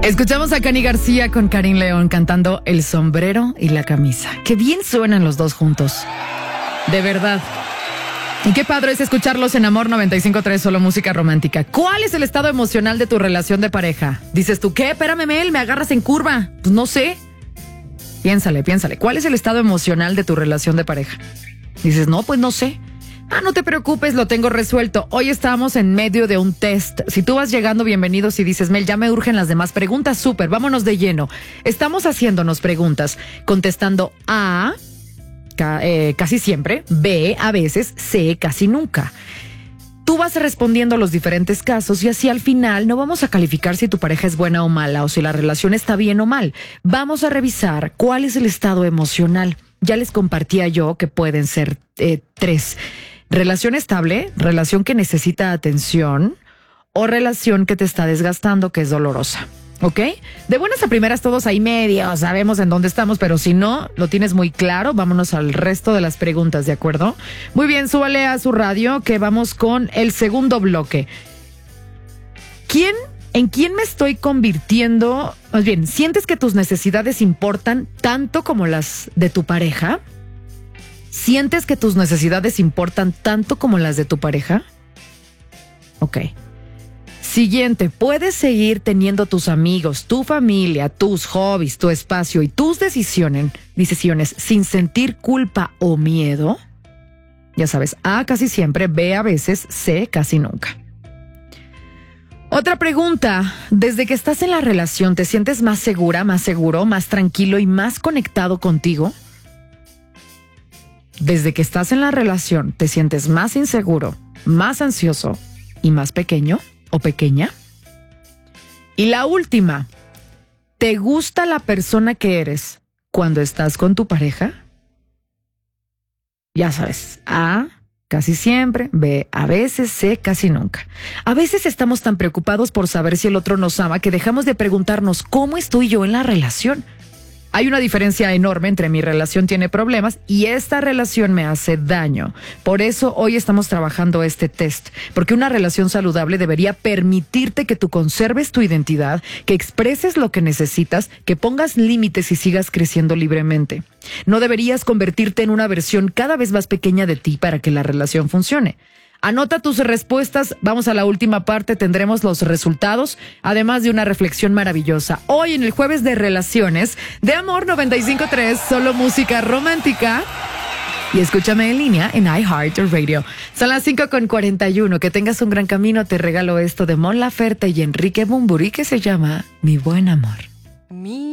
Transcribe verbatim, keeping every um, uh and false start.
Escuchamos a Cani García con Karim León cantando El sombrero y la camisa. Qué bien suenan los dos juntos. De verdad. Y qué padre es escucharlos en Amor noventa y cinco punto tres, solo música romántica. ¿Cuál es el estado emocional de tu relación de pareja? Dices tú, ¿qué? Espérame, Mel, me agarras en curva. Pues no sé. Piénsale, piénsale. ¿Cuál es el estado emocional de tu relación de pareja? Dices, no, pues no sé. Ah, no te preocupes, lo tengo resuelto. Hoy estamos en medio de un test. Si tú vas llegando, bienvenido. Si dices, Mel, ya me urgen las demás preguntas, súper, vámonos de lleno. Estamos haciéndonos preguntas, contestando A, ca, eh, casi siempre, B, a veces, C, casi nunca. Tú vas respondiendo a los diferentes casos y así al final no vamos a calificar si tu pareja es buena o mala o si la relación está bien o mal. Vamos a revisar cuál es el estado emocional. Ya les compartía yo que pueden ser eh, tres. Relación estable, relación que necesita atención o relación que te está desgastando, que es dolorosa. ¿Ok? De buenas a primeras todos ahí medio, sabemos en dónde estamos, pero si no lo tienes muy claro, vámonos al resto de las preguntas, ¿de acuerdo? Muy bien, súbale a su radio que vamos con el segundo bloque. ¿Quién, en quién me estoy convirtiendo? Más bien, ¿sientes que tus necesidades importan tanto como las de tu pareja? ¿Sientes que tus necesidades importan tanto como las de tu pareja? Ok. Siguiente, ¿puedes seguir teniendo tus amigos, tu familia, tus hobbies, tu espacio y tus decisiones, decisiones sin sentir culpa o miedo? Ya sabes, A casi siempre, B a veces, C casi nunca. Otra pregunta, ¿desde que estás en la relación te sientes más segura, más seguro, más tranquilo y más conectado contigo? Desde que estás en la relación, ¿te sientes más inseguro, más ansioso y más pequeño o pequeña? Y la última, ¿te gusta la persona que eres cuando estás con tu pareja? Ya sabes, A, casi siempre, B, a veces, C, casi nunca. A veces estamos tan preocupados por saber si el otro nos ama que dejamos de preguntarnos ¿cómo estoy yo en la relación? Hay una diferencia enorme entre mi relación tiene problemas y esta relación me hace daño. Por eso hoy estamos trabajando este test, porque una relación saludable debería permitirte que tú conserves tu identidad, que expreses lo que necesitas, que pongas límites y sigas creciendo libremente. No deberías convertirte en una versión cada vez más pequeña de ti para que la relación funcione. Anota tus respuestas, vamos a la última parte, tendremos los resultados, además de una reflexión maravillosa. Hoy en el jueves de relaciones, de Amor noventa y cinco punto tres, solo música romántica. Y escúchame en línea en iHeartRadio. Son las cinco con cuarenta y uno, que tengas un gran camino, te regalo esto de Mon Laferte y Enrique Bunbury que se llama Mi Buen Amor. Mi